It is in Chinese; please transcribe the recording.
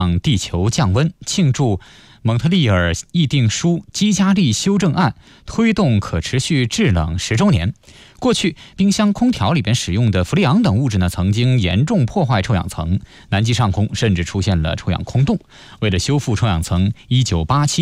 地球降温，庆祝蒙特利尔议定书基加利修正案推动可持续制冷10周年。过去，冰箱、空调里边使用的氟利昂等物质呢，曾经严重破坏臭氧层，南极上空甚至出现了臭氧空洞。为了修复臭氧层，1987